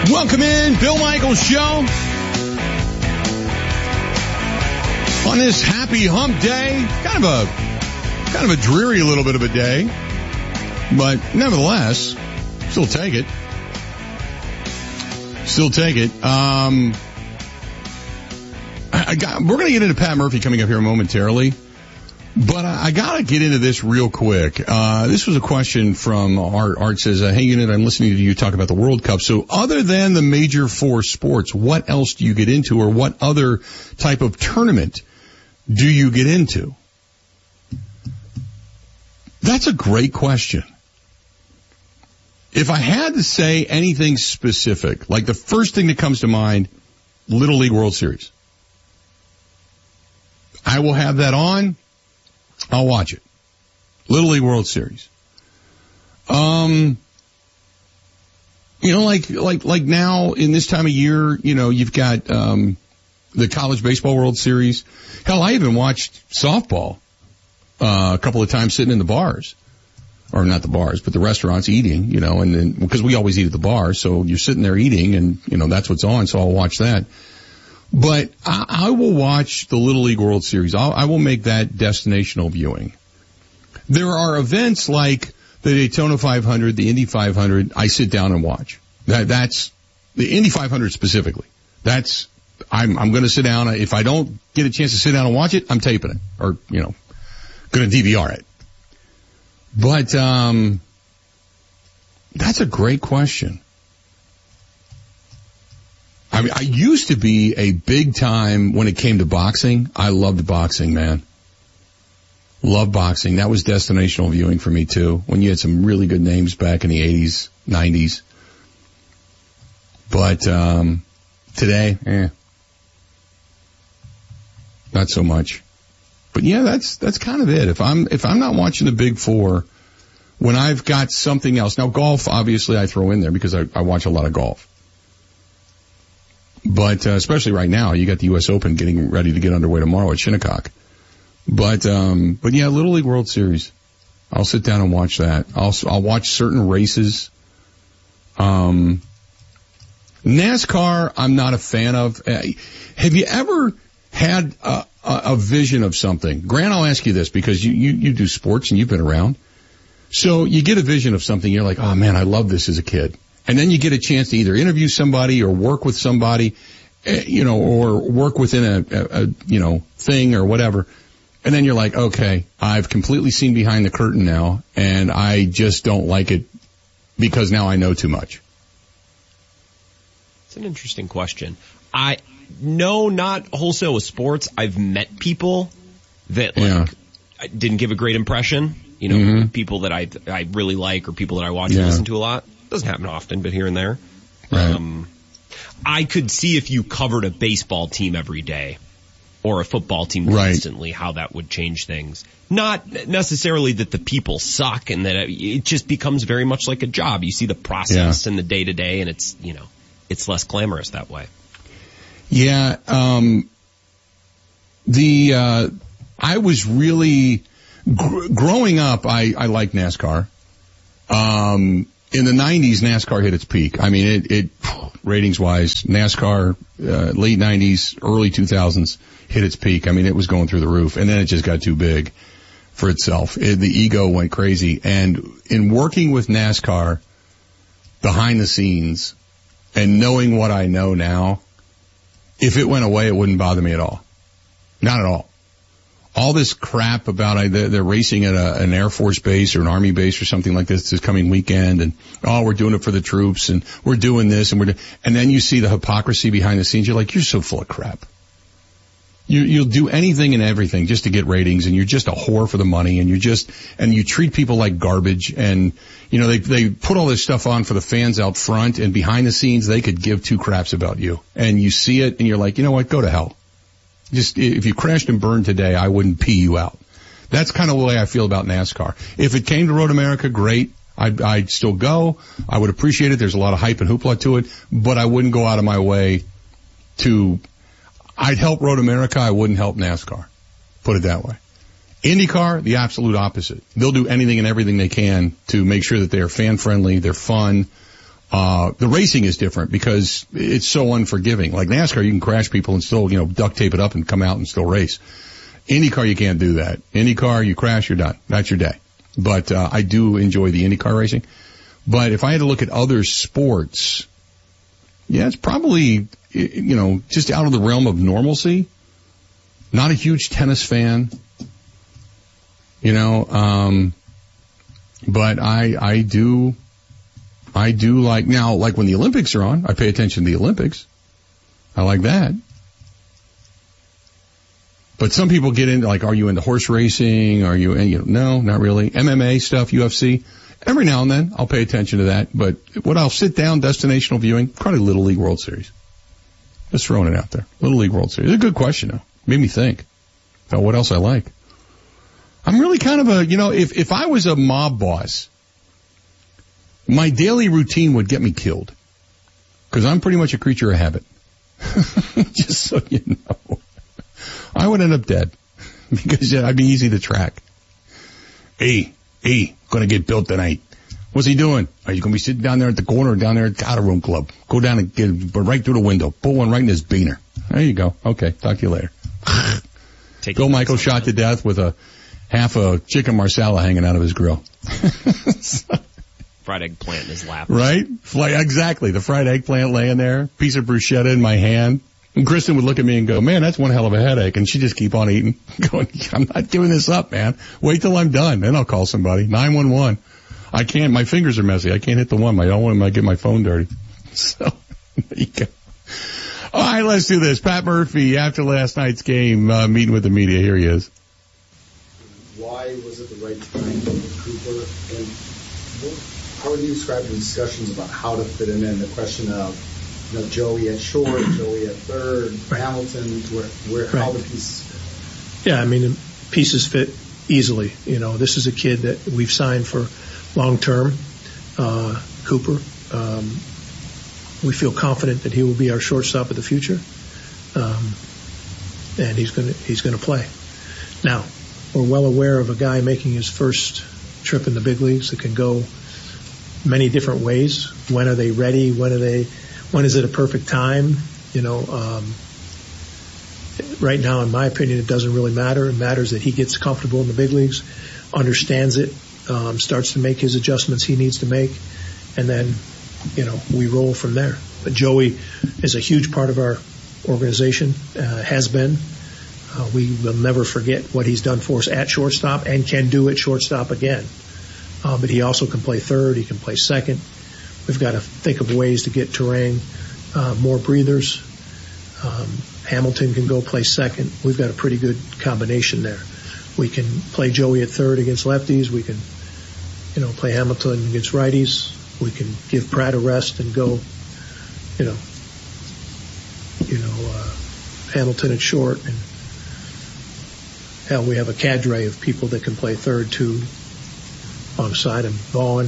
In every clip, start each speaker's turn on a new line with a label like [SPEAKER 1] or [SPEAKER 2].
[SPEAKER 1] Welcome in, Bill Michaels Show. On this happy hump day, kind of a dreary little bit of a day, but nevertheless, still take it. We're going to get into Pat Murphy coming up here momentarily, but I got to get into this real quick. This was a question from Art. Art says, hey, Unit, I'm listening to you talk about the World Cup. So other than the major four sports, what else do you get into, or what other type of tournament do you get into? That's a great question. If I had to say anything specific, like the first thing that comes to mind, Little League World Series. I will have that on. I'll watch it. Little League World Series. Like now in this time of year, you've got, the College Baseball World Series. Hell, I even watched softball, a couple of times sitting in the bars. Or not the bars, but the restaurants eating, and then, because we always eat at the bar, so you're sitting there eating and, that's what's on, so I'll watch that. But I will watch the Little League World Series. I will make that destinational viewing. There are events like the Daytona 500, the Indy 500, I sit down and watch. That's the Indy 500 specifically. I'm going to sit down. If I don't get a chance to sit down and watch it, I'm taping it or, going to DVR it. But, that's a great question. I mean, I used to be a big time when it came to boxing. I loved boxing, man. Loved boxing. That was destinational viewing for me too. When you had some really good names back in the 80s, 90s. But, today, not so much. But yeah, that's kind of it. If I'm not watching the Big Four, when I've got something else. Now golf, obviously I throw in there because I watch a lot of golf. But, especially right now, you got the U.S. Open getting ready to get underway tomorrow at Shinnecock. But yeah, Little League World Series. I'll sit down and watch that. I'll watch certain races. NASCAR, I'm not a fan of. Have you ever had a vision of something? Grant, I'll ask you this because you do sports and you've been around. So you get a vision of something, you're like, oh man, I love this as a kid. And then you get a chance to either interview somebody or work with somebody, or work within a thing or whatever. And then you're like, okay, I've completely seen behind the curtain now, and I just don't like it because now I know too much.
[SPEAKER 2] It's an interesting question. No, not wholesale with sports. I've met people that didn't give a great impression. People that I really like or people that I watch and listen to a lot. Doesn't happen often, but here and there.
[SPEAKER 1] Right.
[SPEAKER 2] I could see if you covered a baseball team every day or a football team constantly, how that would change things. Not necessarily that the people suck and that it just becomes very much like a job. You see the process and the day to day, and it's less glamorous that way.
[SPEAKER 1] Yeah. I was really growing up. I liked NASCAR. In the 90s, NASCAR hit its peak. I mean, it ratings-wise, NASCAR, late 90s, early 2000s hit its peak. I mean, it was going through the roof, and then it just got too big for itself. The ego went crazy. And in working with NASCAR behind the scenes and knowing what I know now, if it went away, it wouldn't bother me at all. Not at all. All this crap about they're racing at an Air Force base or an Army base or something like this coming weekend, and we're doing it for the troops, and we're doing this, and and then you see the hypocrisy behind the scenes. You're like, you're so full of crap. You'll do anything and everything just to get ratings, and you're just a whore for the money, and you treat people like garbage, and they put all this stuff on for the fans out front, and behind the scenes they could give two craps about you, and you see it, and you're like, you know what, go to hell. Just, if you crashed and burned today, I wouldn't pee you out. That's kind of the way I feel about NASCAR. If it came to Road America, great. I'd still go. I would appreciate it. There's a lot of hype and hoopla to it, but I wouldn't go out of my way I'd help Road America. I wouldn't help NASCAR. Put it that way. IndyCar, the absolute opposite. They'll do anything and everything they can to make sure that they are fan friendly, they're fun, The racing is different because it's so unforgiving. Like NASCAR, you can crash people and still, duct tape it up and come out and still race. IndyCar, you can't do that. IndyCar, you crash, you're done. That's your day. But I do enjoy the IndyCar racing. But if I had to look at other sports, yeah, it's probably, just out of the realm of normalcy. Not a huge tennis fan, but I do like, now, like when the Olympics are on, I pay attention to the Olympics. I like that. But some people get into, like, are you into horse racing? Are you, no, not really. MMA stuff, UFC. Every now and then I'll pay attention to that. But what I'll sit down, destinational viewing, probably Little League World Series. Just throwing it out there. Little League World Series. It's a good question, though. Made me think about what else I like. I'm really kind of if I was a mob boss, my daily routine would get me killed. Because I'm pretty much a creature of habit. Just so you know. I would end up dead. Because I'd be easy to track. Hey, gonna get built tonight. What's he doing? Are you gonna be sitting down there at the corner, down there at the Outer Room Club? Go down and get right through the window. Put one right in his beaner. There you go. Okay, talk to you later. Bill Michael shot to death with half a chicken marsala hanging out of his grill.
[SPEAKER 2] Fried eggplant in his lap.
[SPEAKER 1] Right? Exactly. The fried eggplant laying there. Piece of bruschetta in my hand. And Kristen would look at me and go, man, that's one hell of a headache. And she'd just keep on eating. Going, I'm not giving this up, man. Wait till I'm done. Then I'll call somebody. 911. I can't. My fingers are messy. I can't hit the one. I don't want to get my phone dirty. So, there you go. All right, let's do this. Pat Murphy, after last night's game, meeting with the media. Here he is.
[SPEAKER 3] Why was it the right time for Cooper? And how would you describe the discussions about how to fit him in? The question of, Joey at short, Joey at third, right. Hamilton, where how the pieces fit?
[SPEAKER 4] Yeah, the pieces fit easily. This is a kid that we've signed for long term, Cooper. We feel confident that he will be our shortstop of the future, and he's going to play. Now, we're well aware of a guy making his first trip in the big leagues that can go many different ways. When are they ready? When is it a perfect time? Right now, in my opinion, it doesn't really matter. It matters that he gets comfortable in the big leagues, understands it, starts to make his adjustments he needs to make, and then, we roll from there. But Joey is a huge part of our organization, has been. We will never forget what he's done for us at shortstop and can do at shortstop again. But he also can play third. He can play second. We've got to think of ways to get Turang more breathers. Hamilton can go play second. We've got a pretty good combination there. We can play Joey at third against lefties. We can, play Hamilton against righties. We can give Pratt a rest and go, Hamilton at short. And hell, we have a cadre of people that can play third too on the side. And Vaughn,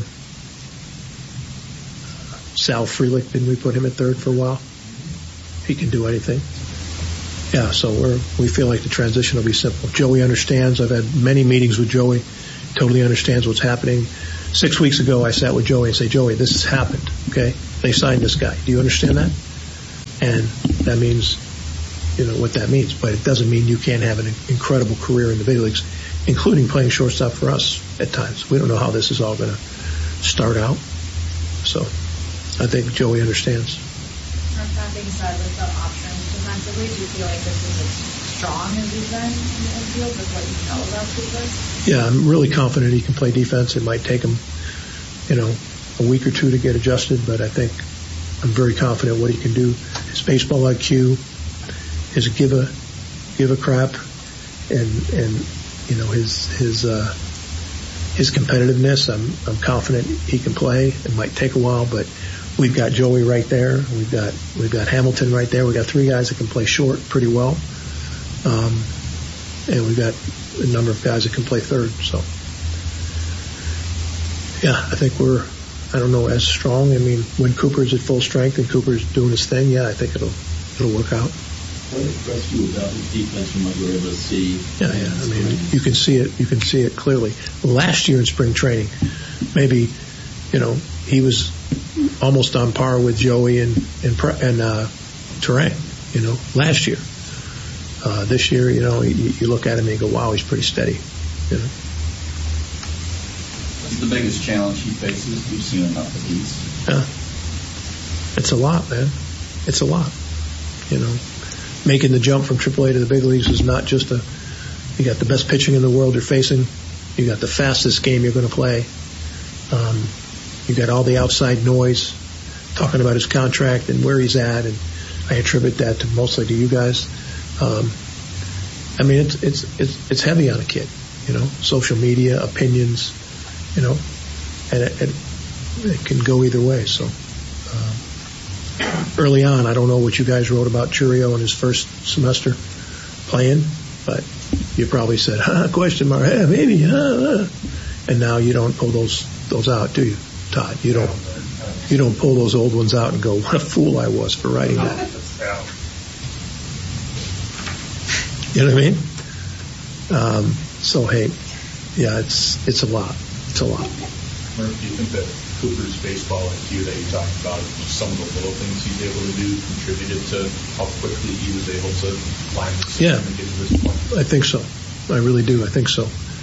[SPEAKER 4] Sal Frelick, didn't we put him at third for a while? He can do anything. Yeah, so we feel like the transition will be simple. Joey understands. I've had many meetings with Joey. Totally understands what's happening. 6 weeks ago, I sat with Joey and said, Joey, this has happened, okay? They signed this guy. Do you understand that? And that means, what that means. But it doesn't mean you can't have an incredible career in the big leagues, including playing shortstop for us at times. We don't know how this is all going to start out. So I think Joey understands.
[SPEAKER 5] That being said, with the options defensively, do you feel like this is as strong as you've been in the infield with what you know about Cooper?
[SPEAKER 4] Yeah, I'm really confident he can play defense. It might take him, a week or two to get adjusted, but I think I'm very confident what he can do. His baseball IQ, his give a crap, and his competitiveness. I'm confident he can play. It might take a while, but we've got Joey right there. We've got Hamilton right there. We've got three guys that can play short pretty well. And we've got a number of guys that can play third. So, yeah, I think I don't know, as strong. When Cooper's at full strength and Cooper's doing his thing, yeah, I think it'll work out.
[SPEAKER 6] What impressed you about his defense from what you were able to see?
[SPEAKER 4] Yeah. You can see it. You can see it clearly. Last year in spring training, maybe he was almost on par with Joey and Terang, last year. This year, you look at him and you go, wow, he's pretty steady.
[SPEAKER 6] What's the biggest challenge he faces? You've seen enough of these.
[SPEAKER 4] Yeah. It's a lot, man. It's a lot. Making the jump from AAA to the big leagues is not just you got the best pitching in the world you're facing. You got the fastest game you're going to play. You got all the outside noise talking about his contract and where he's at, and I attribute that mostly to you guys. It's heavy on a kid, social media, opinions, and it can go either way. So early on, I don't know what you guys wrote about Chourio in his first semester playing, but you probably said, question mark, maybe, and now you don't pull those out, do you, Todd? You don't pull those old ones out and go, what a fool I was for writing that. You know what I mean? So hey, yeah, it's a lot. It's a lot.
[SPEAKER 7] Murph, do you think that Cooper's baseball IQ that you talked about, some of the little things he's able to do, contributed to how quickly he was able to climb the system and get to this point?
[SPEAKER 4] I think so. I really do. I think so.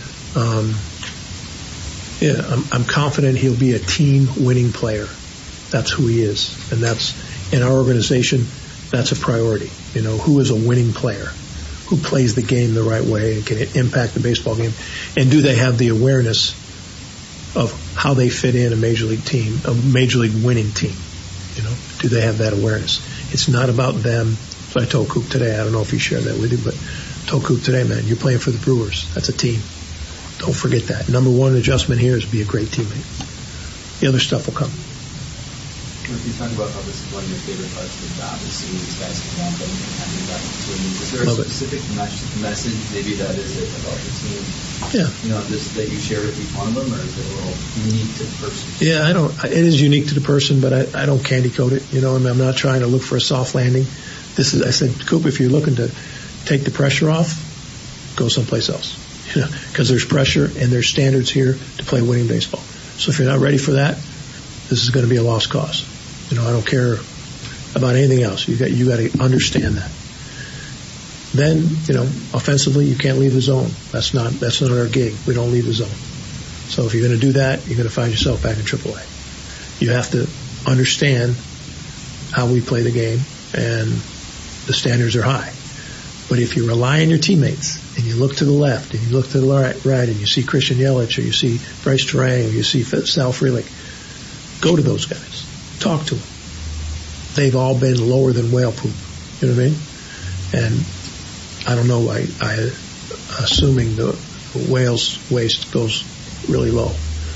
[SPEAKER 4] I'm confident he'll be a team-winning player. That's who he is, and that's in our organization. That's a priority. Who is a winning player? Who plays the game the right way and can impact the baseball game? And do they have the awareness of how they fit in a major league team, a major league winning team? Do they have that awareness? It's not about them. So I told Coop today, I don't know if he shared that with you, but I told Coop today, man, you're playing for the Brewers. That's a team. Don't forget that. Number one adjustment here is be a great teammate. The other stuff will come.
[SPEAKER 8] If you talk about how this is one of your favorite parts of the job is seeing these guys come up and having that opportunity. Is there a specific message maybe that is it about the team?
[SPEAKER 4] Yeah.
[SPEAKER 8] That you share with each one of them, or is it a little unique to the person?
[SPEAKER 4] Yeah, it is unique to the person, but I don't candy coat it. I'm not trying to look for a soft landing. I said, Coop, if you're looking to take the pressure off, go someplace else. Because there's pressure and there's standards here to play winning baseball. So if you're not ready for that, this is going to be a lost cause. I don't care about anything else. You got to understand that. Then, offensively, you can't leave the zone. That's not our gig. We don't leave the zone. So if you're going to do that, you're going to find yourself back in AAA. You have to understand how we play the game, and the standards are high. But if you rely on your teammates and you look to the left and you look to the right and you see Christian Yelich or you see Bryce Terang or you see Sal Frelick, go to those guys. Talk to them. They've all been lower than whale poop. You know what I mean? And I don't know. I assuming the whale's waist goes really low.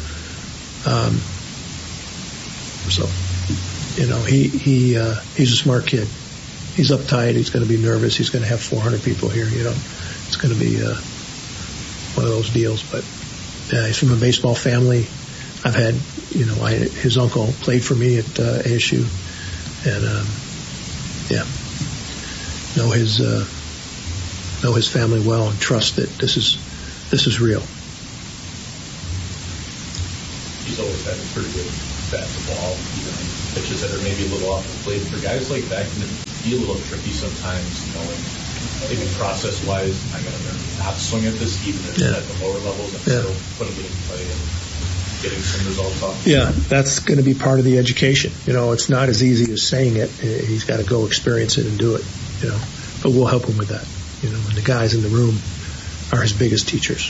[SPEAKER 4] He's a smart kid. He's uptight. He's going to be nervous. He's going to have 400 people here. It's going to be one of those deals. But he's from a baseball family. I've had, his uncle played for me at ASU, and know his family well and trust that this is real.
[SPEAKER 7] He's always had a pretty good bat to ball, even pitches that are maybe a little off the plate. For guys like that, can it be a little tricky sometimes, knowing maybe process-wise, I got to learn not to swing at this, even at the lower levels, and still putting it in play and getting some results off.
[SPEAKER 4] Yeah, that's going to be part of the education. It's not as easy as saying it. He's got to go experience it and do it. But we'll help him with that. And the guys in the room are his biggest teachers.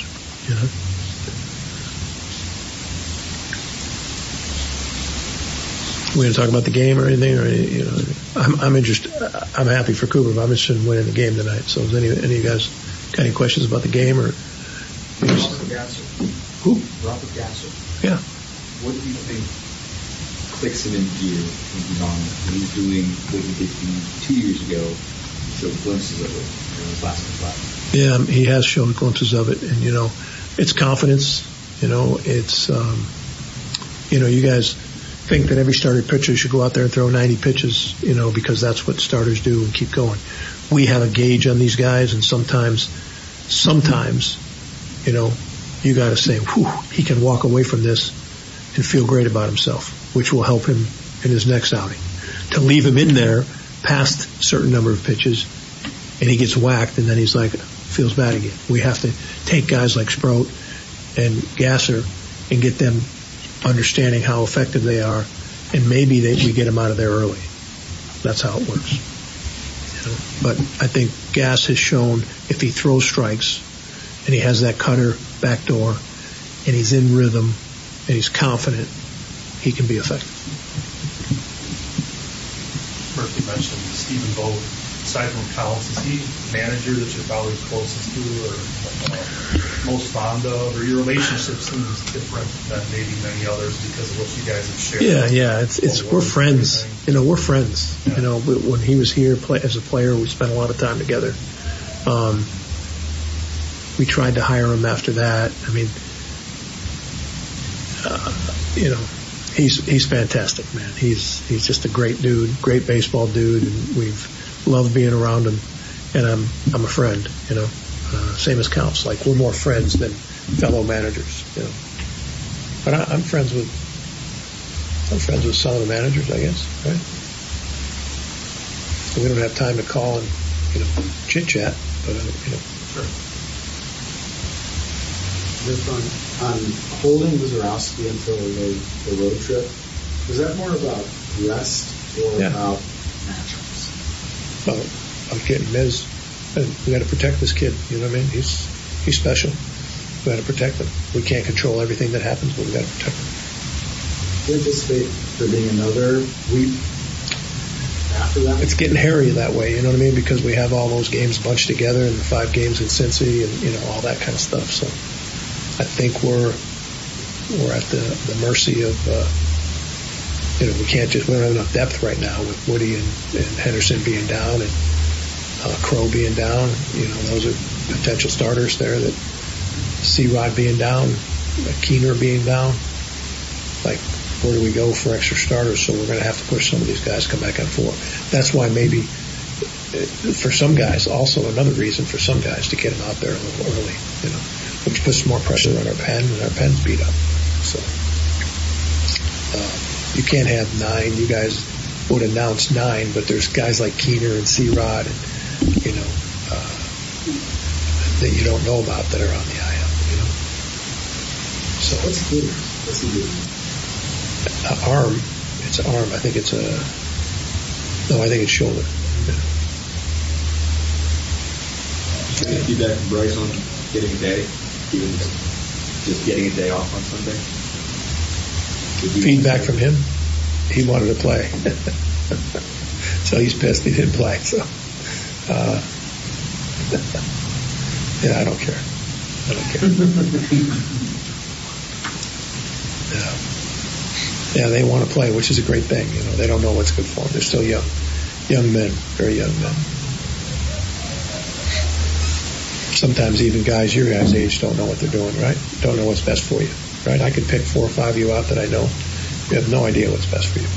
[SPEAKER 4] We're going to talk about the game or anything, or I'm interested. I'm happy for Cooper. I'm interested in winning the game tonight. So, is any of you guys got any questions about the game or?
[SPEAKER 3] Robert Gasser.
[SPEAKER 4] Who?
[SPEAKER 3] Robert Gasser.
[SPEAKER 4] Yeah.
[SPEAKER 8] What do you think clicks him in gear when he's doing what he did 2 years ago? He showed glimpses of it in his last class.
[SPEAKER 4] Yeah, he has shown glimpses of it, and it's confidence. It's you guys think that every starter pitcher should go out there and throw 90 pitches, because that's what starters do and keep going. We have a gauge on these guys, and sometimes, you got to say, whew, he can walk away from this and feel great about himself, which will help him in his next outing. To leave him in there past a certain number of pitches, and he gets whacked, and then he's like, feels bad again. We have to take guys like Sproat and Gasser and get them understanding how effective they are, and maybe we get them out of there early. That's how it works. You know? But I think Gass has shown if he throws strikes and he has that cutter back door and he's in rhythm and he's confident, he can be effective.
[SPEAKER 9] Murphy mentioned Stephen Vogt. Aside from Counts, is he the manager that you're probably closest to or most fond of, or your relationship seems different than maybe many others because of what you guys have shared?
[SPEAKER 4] Yeah. It's we're friends. You know, we're friends. Yeah. You know, when he was here as a player, we spent a lot of time together. We tried to hire him after that. I mean, you know, he's fantastic, man. He's just a great dude, great baseball dude, and we've loved being around him. And I'm a friend, you know. Same as Counts. Like, we're more friends than fellow managers, you know. But I'm friends with some of the managers, I guess, right? So we don't have time to call and, you know, chit chat, but you know.
[SPEAKER 3] Sure. Just on holding Wizarowski until the road trip, was that more about rest or about matchups?
[SPEAKER 4] Well, I'm kidding. We got to protect this kid. You know what I mean? He's special. We got to protect him. We can't control everything that happens, but we got to protect him.
[SPEAKER 3] Do you anticipate there being another week after that?
[SPEAKER 4] It's getting hairy that way. You know what I mean? Because we have all those games bunched together, and the 5 games in Cincy, and you know, all that kind of stuff. So I think we're at the mercy of. You know, we don't have enough depth right now with Woody and Henderson being down and Crow being down. You know, those are potential starters there. That C-Rod being down, Keener being down. Like, where do we go for extra starters? So we're going to have to push some of these guys to come back on 4. That's why maybe for some guys, also another reason for some guys to get them out there a little early. You know, which puts more pressure on our pen, and our pen's beat up. So. You can't have 9. You guys would announce 9, but there's guys like Keener and C-Rod and, you know, that you don't know about that are on the IL, you know. So
[SPEAKER 3] what's Keener? What's he doing?
[SPEAKER 4] Arm. It's an arm. I think it's shoulder. Yeah.
[SPEAKER 8] Any feedback from Bryce on getting a day, even just getting a day off on Sunday?
[SPEAKER 4] Feedback from him? He wanted to play. So he's pissed he didn't play. So, yeah, I don't care. Yeah, they want to play, which is a great thing. You know, they don't know what's good for them. They're still young men, very young men. Sometimes even guys your guys' age don't know what they're doing, right? Don't know what's best for you. Right? I could pick 4 or 5 of you out that I know. You have no idea what's best for you.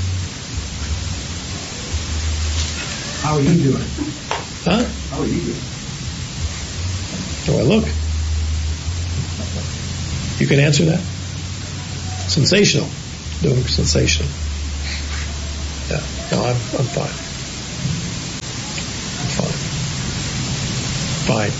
[SPEAKER 3] How are you doing?
[SPEAKER 4] Huh?
[SPEAKER 3] How are you doing?
[SPEAKER 4] Do I look? You can answer that? Sensational. Doing sensational. Yeah. No, I'm fine. I'm fine.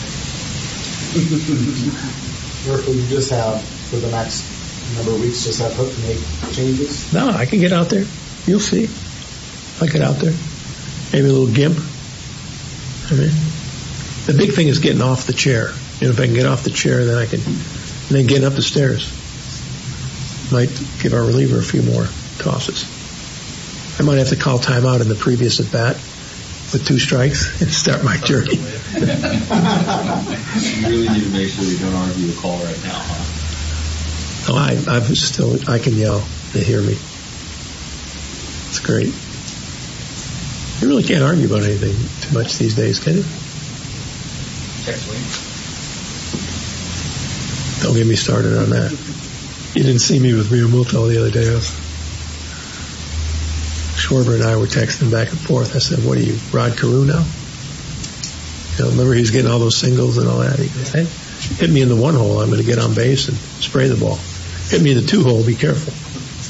[SPEAKER 3] Therefore, you just have, for the next number of weeks, just have hope to make changes?
[SPEAKER 4] No, I can get out there. You'll see. I'll get out there. Maybe a little gimp. I mean, the big thing is getting off the chair. You know, if I can get off the chair, then then getting up the stairs. Might give our reliever a few more tosses. I might have to call timeout in the previous at bat with 2 strikes and start my journey.
[SPEAKER 8] You really need to make sure you don't argue the call right now, huh?
[SPEAKER 4] Oh, I can yell. They hear me. It's great. You really can't argue about anything too much these days, can you?
[SPEAKER 8] Check swing.
[SPEAKER 4] Don't get me started on that. You didn't see me with Realmuto the other day. Schwarber and I were texting back and forth. I said, what are you, Rod Carew now? You know, remember he's getting all those singles and all that? He goes, hey, hit me in the 1 hole. I'm going to get on base and spray the ball. Hit me in the 2 hole. Be careful.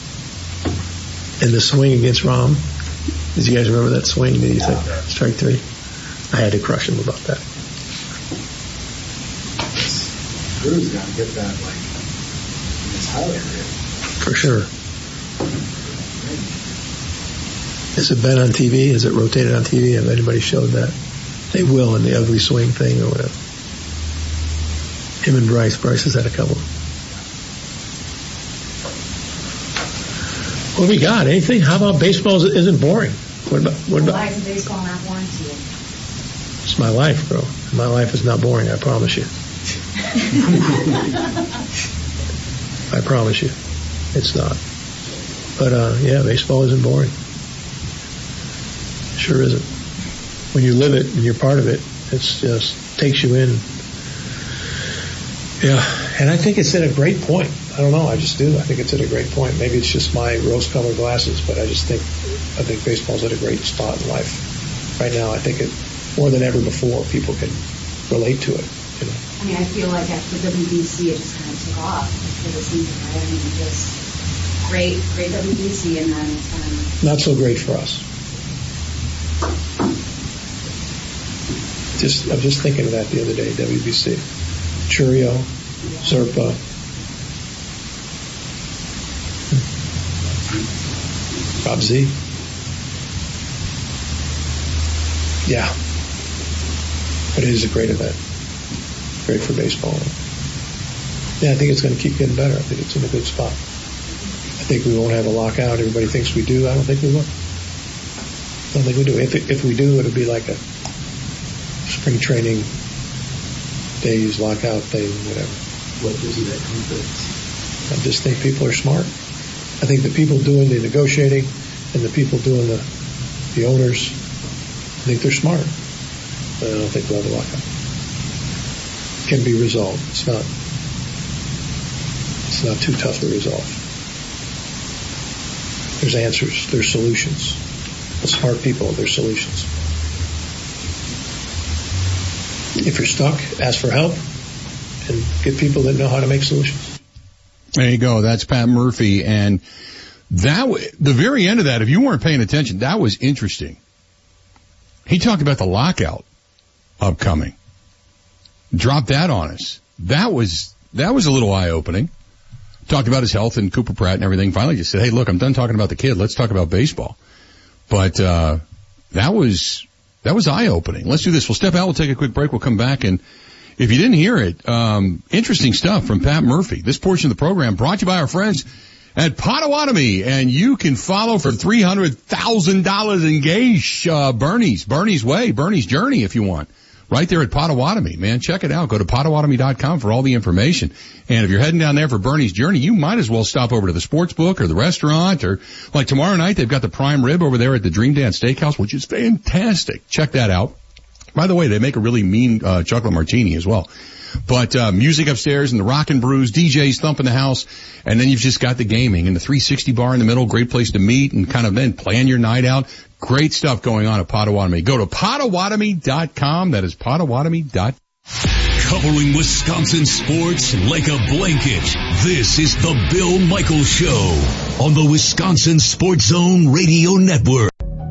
[SPEAKER 4] And the swing against Rahm, did you guys remember that swing? Did you think strike 3? I had to crush him about that.
[SPEAKER 3] Drew's got to get that, like, in his highlight reel.
[SPEAKER 4] For sure. Has it been on TV? Has it rotated on TV? Have anybody showed that? They will in the ugly swing thing or whatever. Him and Bryce. Bryce has had a couple. What do we got? Anything? How about baseball isn't boring? What about?
[SPEAKER 5] Why is baseball not boring to you?
[SPEAKER 4] It's my life, bro. My life is not boring, I promise you. I promise you. It's not. But, yeah, baseball isn't boring. Sure isn't. When you live it and you're part of it, it's just takes you in. Yeah, and I think it's at a great point. I don't know, I just do. I think it's at a great point. Maybe it's just my rose-colored glasses, but I think baseball's at a great spot in life. Right now, I think it, more than ever before, people can relate to it. You know?
[SPEAKER 5] I mean, I feel like after the WBC, it just kind of took off for the season, right? I mean, just great WBC, and then it's kind of...
[SPEAKER 4] Not so great for us. I'm just thinking of that the other day, WBC. Churio, Zerpa. Bob Z. Yeah. But it is a great event. Great for baseball. Yeah, I think it's going to keep getting better. I think it's in a good spot. I think we won't have a lockout. Everybody thinks we do. I don't think we will. I don't think we do. If we do, it'll be like a spring training days, lockout thing, whatever.
[SPEAKER 8] What gives you that confidence?
[SPEAKER 4] I just think people are smart. I think the people doing the negotiating and the people doing the owners, I think they're smart. But I don't think we'll have a lockout. It can be resolved. It's not too tough to resolve. There's answers. There's solutions. The smart people, there's solutions. If you're stuck, ask for help and get people that know how to make solutions.
[SPEAKER 1] There you go. That's Pat Murphy. And the very end of that, if you weren't paying attention, that was interesting. He talked about the lockout upcoming. Dropped that on us. That was a little eye-opening. Talked about his health and Cooper Pratt and everything. Finally just said, hey, look, I'm done talking about the kid. Let's talk about baseball. But that was eye-opening. Let's do this. We'll step out. We'll take a quick break. We'll come back. And if you didn't hear it, interesting stuff from Pat Murphy. This portion of the program brought to you by our friends at Potawatomi. And you can follow for $300,000 engaged Bernie's Way, Bernie's Journey if you want. Right there at Potawatomi, man. Check it out. Go to Potawatomi.com for all the information. And if you're heading down there for Bernie's Journey, you might as well stop over to the sports book or the restaurant, or like tomorrow night, they've got the prime rib over there at the Dream Dance Steakhouse, which is fantastic. Check that out. By the way, they make a really mean chocolate martini as well. But music upstairs and the Rockin' Brews, DJs thumping the house, and then you've just got the gaming and the 360 bar in the middle, great place to meet and kind of then plan your night out. Great stuff going on at Potawatomi. Go to Potawatomi.com. That is Potawatomi.com.
[SPEAKER 10] Covering Wisconsin sports like a blanket. This is the Bill Michaels Show on the Wisconsin Sports Zone Radio Network.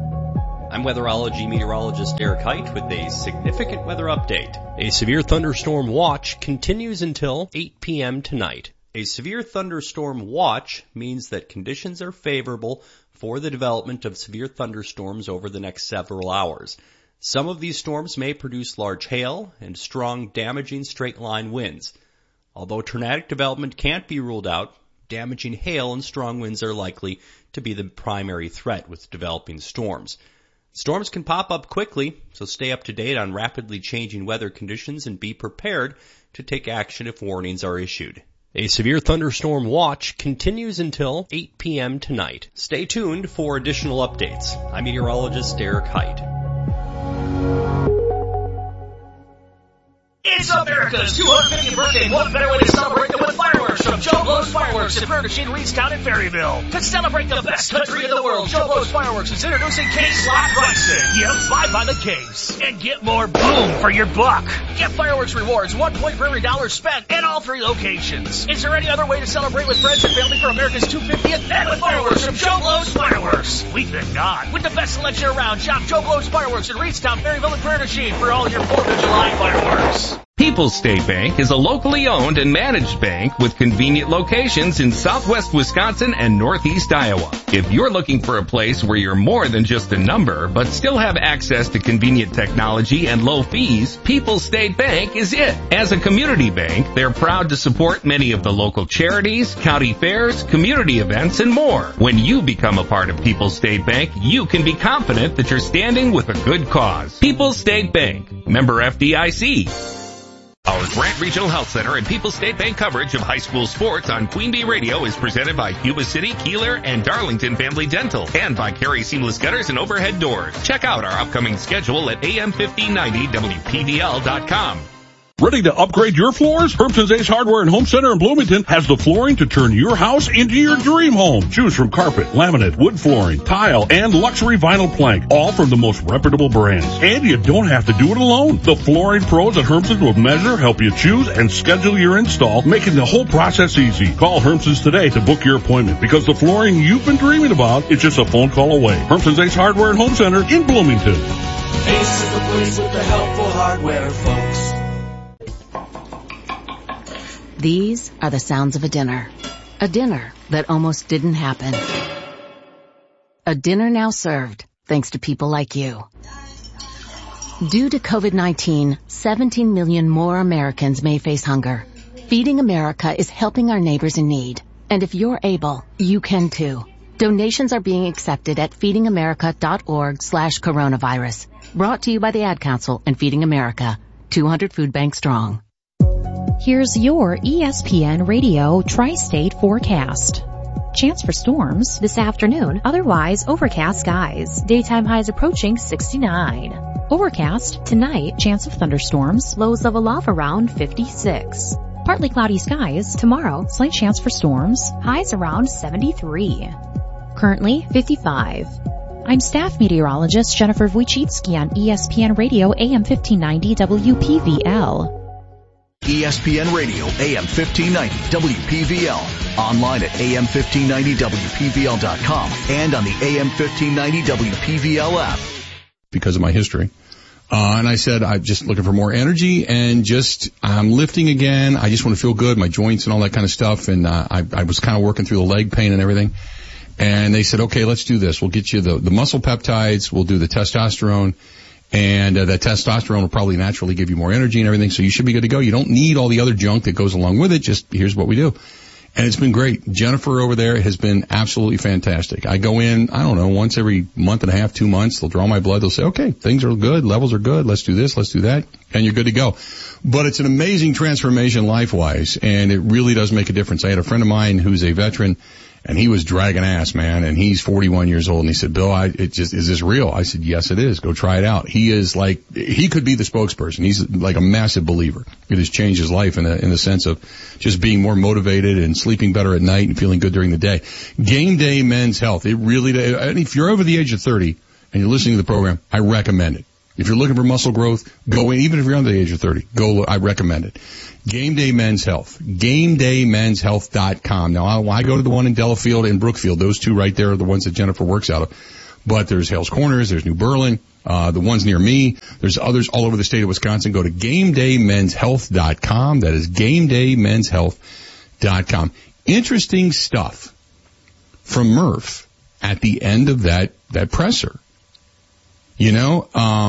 [SPEAKER 2] I'm weatherology meteorologist Eric Height with a significant weather update. A severe thunderstorm watch continues until 8 p.m. tonight. A severe thunderstorm watch means that conditions are favorable for the development of severe thunderstorms over the next several hours. Some of these storms may produce large hail and strong, damaging straight-line winds. Although tornadic development can't be ruled out, damaging hail and strong winds are likely to be the primary threat with developing storms. Storms can pop up quickly, so stay up to date on rapidly changing weather conditions and be prepared to take action if warnings are issued. A severe thunderstorm watch continues until 8 p.m. tonight. Stay tuned for additional updates. I'm meteorologist Eric Height.
[SPEAKER 11] It's America's 250th birthday. What better way to celebrate than with fireworks? fireworks from Joe Blow's Fireworks in Bernardine, Reedstown, and Ferryville. To celebrate the best country in the world, Joe Blow's Fireworks is introducing case lot pricing. Give 5 by the case and get more boom for your buck. Get fireworks rewards, 1 point for every $1 spent at all 3 locations. Is there any other way to celebrate with friends and family for America's 250th than with fireworks from Joe Blow's Fireworks? We think not. With the best selection around, shop Joe Blow's Fireworks in Reedstown, Ferryville, and Bernardine for all your 4th of July fireworks.
[SPEAKER 12] People's State Bank is a locally owned and managed bank with convenient locations in southwest Wisconsin and northeast Iowa. If you're looking for a place where you're more than just a number, but still have access to convenient technology and low fees, People's State Bank is it. As a community bank, they're proud to support many of the local charities, county fairs, community events, and more. When you become a part of People's State Bank, you can be confident that you're standing with a good cause. People's State Bank, member FDIC. Our Grant Regional Health Center and People's State Bank coverage of high school sports on Queen Bee Radio is presented by Cuba City, Keeler, and Darlington Family Dental, and by Carey Seamless Gutters and Overhead Doors. Check out our upcoming schedule at am1590wpvl.com.
[SPEAKER 13] Ready to upgrade your floors? Hermson's Ace Hardware and Home Center in Bloomington has the flooring to turn your house into your dream home. Choose from carpet, laminate, wood flooring, tile, and luxury vinyl plank, all from the most reputable brands. And you don't have to do it alone. The flooring pros at Hermson's will measure, help you choose, and schedule your install, making the whole process easy. Call Hermson's today to book your appointment, because the flooring you've been dreaming about is just a phone call away. Hermson's Ace Hardware and Home Center in Bloomington.
[SPEAKER 14] Ace is the place with the helpful hardware, folks.
[SPEAKER 15] These are the sounds of a dinner that almost didn't happen. A dinner now served thanks to people like you. Due to COVID-19, 17 million more Americans may face hunger. Feeding America is helping our neighbors in need. And if you're able, you can too. Donations are being accepted at feedingamerica.org/coronavirus. Brought to you by the Ad Council and Feeding America, 200 food banks strong.
[SPEAKER 16] Here's your ESPN Radio Tri-State forecast. Chance for storms this afternoon, otherwise overcast skies. Daytime highs approaching 69. Overcast tonight, chance of thunderstorms, lows level off around 56. Partly cloudy skies tomorrow, slight chance for storms, highs around 73. Currently 55. I'm staff meteorologist Jennifer Wojcicki on ESPN Radio AM 1590 WPVL.
[SPEAKER 17] ESPN Radio, AM 1590, WPVL. Online at am1590wpvl.com and on the AM 1590 WPVL app.
[SPEAKER 1] Because of my history. And I said, I'm just looking for more energy and I'm lifting again. I just want to feel good, my joints and all that kind of stuff. And I was kind of working through the leg pain and everything. And they said, okay, let's do this. We'll get you the muscle peptides. We'll do the testosterone. And that testosterone will probably naturally give you more energy and everything, so you should be good to go. You don't need all the other junk that goes along with it. Just here's what we do. And it's been great. Jennifer over there has been absolutely fantastic. I go in, I don't know, once every month and a half, 2 months. They'll draw my blood. They'll say, okay, things are good, levels are good, let's do this, let's do that, and you're good to go. But it's an amazing transformation life-wise, and it really does make a difference. I had a friend of mine who's a veteran, and he was dragging ass, man, and he's 41 years old, and he said, Bill, is this real? I said, yes, it is. Go try it out. He could be the spokesperson. He's like a massive believer. It has changed his life in the sense of just being more motivated and sleeping better at night and feeling good during the day. Game Day Men's Health. It really, if you're over the age of 30 and you're listening to the program, I recommend it. If you're looking for muscle growth, go in. Even if you're under the age of 30, go. I recommend it. Game Day Men's Health. GameDayMen'sHealth.com. Now, I go to the one in Delafield and Brookfield. Those two right there are the ones that Jennifer works out of. But there's Hales Corners, there's New Berlin, the ones near me. There's others all over the state of Wisconsin. Go to GameDayMen'sHealth.com. That is GameDayMen'sHealth.com. Interesting stuff from Murph at the end of that presser. You know,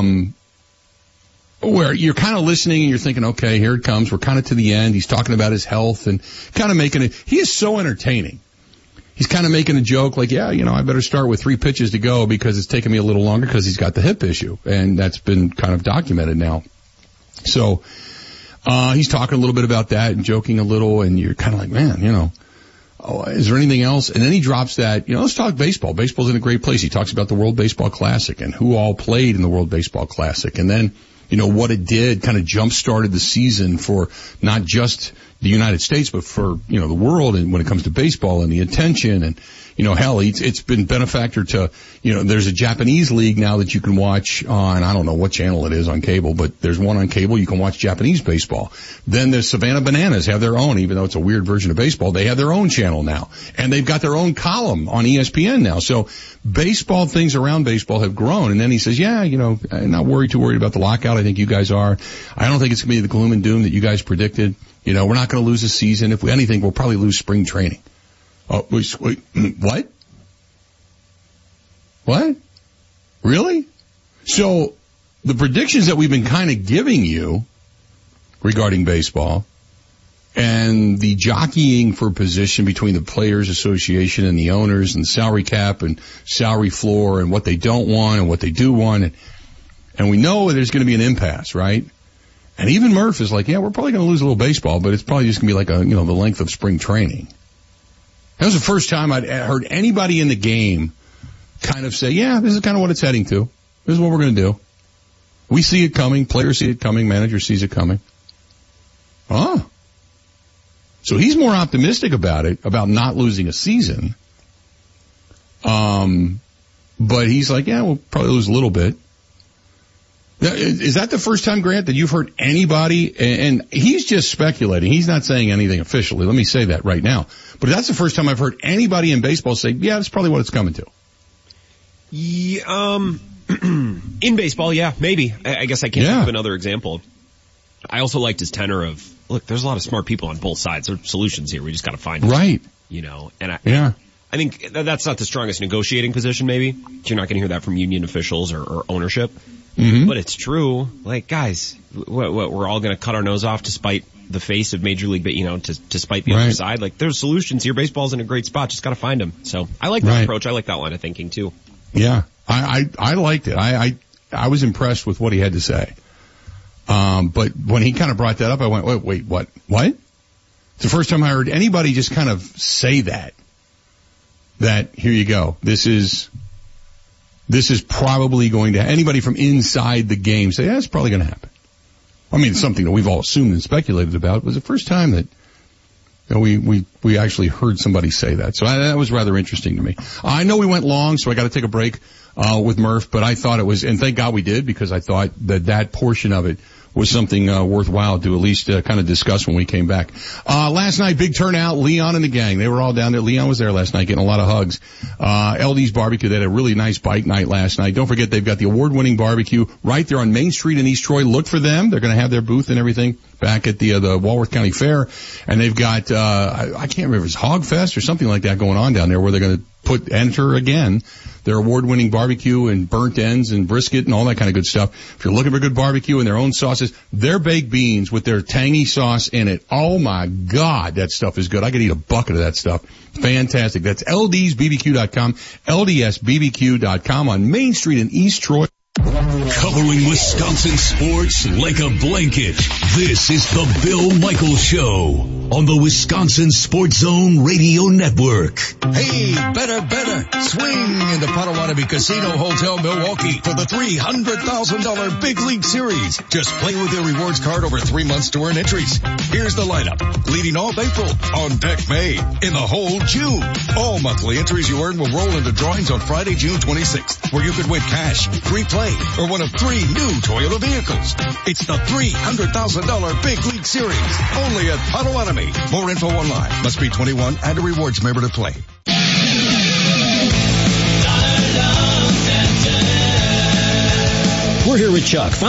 [SPEAKER 1] where you're kind of listening and you're thinking, okay, here it comes. We're kind of to the end. He's talking about his health and kind of making it. He is so entertaining. He's kind of making a joke like, yeah, you know, I better start with 3 pitches to go because it's taking me a little longer because he's got the hip issue. And that's been kind of documented now. So, he's talking a little bit about that and joking a little, and you're kind of like, man, you know, oh, is there anything else? And then he drops that, you know, let's talk baseball. Baseball's in a great place. He talks about the World Baseball Classic and who all played in the World Baseball Classic. And then, you know, what it did kind of jump-started the season for not just the United States, but for, the world, and when it comes to baseball and the attention and, hell, it's been benefactor to, there's a Japanese league now that you can watch on, I don't know what channel it is on cable, but there's one on cable. You can watch Japanese baseball. Then the Savannah Bananas have their own, even though it's a weird version of baseball, they have their own channel now. And they've got their own column on ESPN now. So baseball, things around baseball have grown. And then he says, yeah, I'm not too worried about the lockout. I think you guys are. I don't think it's going to be the gloom and doom that you guys predicted. We're not going to lose a season. If anything, we'll probably lose spring training. Oh, wait, what? What? Really? So the predictions that we've been kind of giving you regarding baseball and the jockeying for position between the Players Association and the owners and salary cap and salary floor and what they don't want and what they do want. And we know there's going to be an impasse, right? And even Murph is like, yeah, we're probably going to lose a little baseball, but it's probably just going to be like the length of spring training. That was the first time I'd heard anybody in the game kind of say, yeah, this is kind of what it's heading to. This is what we're going to do. We see it coming. Players see it coming. Manager sees it coming. Oh. So he's more optimistic about it, about not losing a season. But he's like, yeah, we'll probably lose a little bit. Is that the first time, Grant, that you've heard anybody, and he's just speculating, he's not saying anything officially, let me say that right now, but that's the first time I've heard anybody in baseball say, yeah, that's probably what it's coming to.
[SPEAKER 2] Yeah, in baseball, yeah, maybe. I guess I can't think of another example. I also liked his tenor of, look, there's a lot of smart people on both sides. There are solutions here. We just got to find them.
[SPEAKER 1] Right.
[SPEAKER 2] And I think that's not the strongest negotiating position, maybe. You're not going to hear that from union officials or ownership. Mm-hmm. But it's true. Like, guys, what we're all going to cut our nose off to spite the face of Major League, to spite the other side. Like, there's solutions here. Baseball's in a great spot. Just got to find them. So I like that approach. I like that line of thinking too.
[SPEAKER 1] Yeah, I liked it. I was impressed with what he had to say. But when he kind of brought that up, I went, wait, what? What? It's the first time I heard anybody just kind of say that here you go. This is probably going to, anybody from inside the game say, yeah, it's probably going to happen. I mean, it's something that we've all assumed and speculated about. It was the first time that we actually heard somebody say that. So that was rather interesting to me. I know we went long, so I got to take a break with Murph, but I thought it was, and thank God we did, because I thought that portion of it was something worthwhile to at least kind of discuss when we came back. Last night, big turnout. Leon and the gang, they were all down there. Leon was there last night getting a lot of hugs. LD's Barbecue, they had a really nice bike night last night. Don't forget, they've got the award-winning barbecue right there on Main Street in East Troy. Look for them. They're going to have their booth and everything back at the Walworth County Fair. And they've got, I can't remember if it's Hog Fest or something like that going on down there, where they're going to enter again their award-winning barbecue and burnt ends and brisket and all that kind of good stuff. If you're looking for good barbecue and their own sauces, their baked beans with their tangy sauce in it, oh my God, that stuff is good. I could eat a bucket of that stuff. Fantastic. That's ldsbbq.com, ldsbbq.com on Main Street in East Troy.
[SPEAKER 10] Covering Wisconsin sports like a blanket. This is the Bill Michaels Show on the Wisconsin Sports Zone Radio Network.
[SPEAKER 18] Hey, better. Swing into Potawatomi Casino Hotel Milwaukee for the $300,000 Big League Series. Just play with your rewards card over 3 months to earn entries. Here's the lineup. Leading off April, on deck May, in the hole June. All monthly entries you earn will roll into drawings on Friday, June 26th, where you could win cash, free play, or one of 3 new Toyota vehicles. It's the $300,000 Big League Series, only at Potawatomi. More info online. Must be 21 and a rewards member to play.
[SPEAKER 19] We're here with Chuck.